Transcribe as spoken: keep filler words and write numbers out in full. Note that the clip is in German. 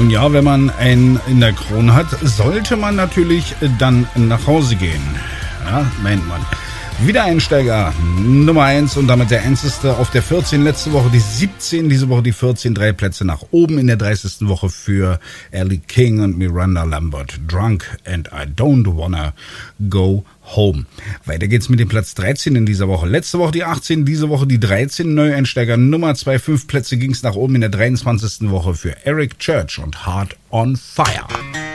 Und ja, wenn man einen in der Krone hat, sollte man natürlich dann nach Hause gehen. Ja, meint man. Wiedereinsteiger Nummer eins und damit der einzigste auf der vierzehn. Letzte Woche die siebzehn, diese Woche die vierzehn. Drei Plätze nach oben in der dreißigsten Woche für Ellie King und Miranda Lambert. Drunk and I don't wanna go home. Weiter geht's mit dem Platz dreizehn in dieser Woche. Letzte Woche die achtzehn, diese Woche die dreizehn. Neueinsteiger Nummer zwei. Fünf Plätze ging's nach oben in der dreiundzwanzigsten Woche für Eric Church und Heart on Fire.